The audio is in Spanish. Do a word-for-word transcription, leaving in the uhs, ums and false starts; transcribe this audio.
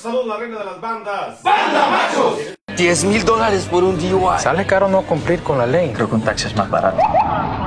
Salud, la reina de las bandas. ¡Banda Machos! diez mil dólares por un D U I. Sale caro no cumplir con la ley. Creo que un taxi es más barato.